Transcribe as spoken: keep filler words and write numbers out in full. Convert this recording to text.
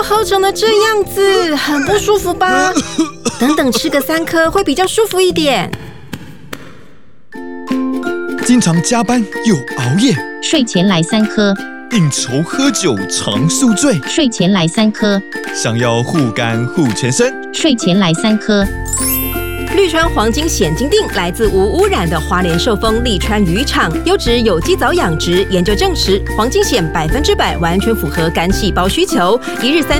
泡成了这样子，很不舒服吧？等等吃个三颗会比较舒服一点。 经常加班又熬夜， 睡前来三颗。 应酬喝酒常宿醉， 睡前来三颗。 想要护肝护全身， 睡前来三颗。 绿川黄金显金锭来自无污染的花莲寿丰利川渔场，优质有机藻养殖，研究证实，黄金显百分之百完全符合肝细胞需求，一日三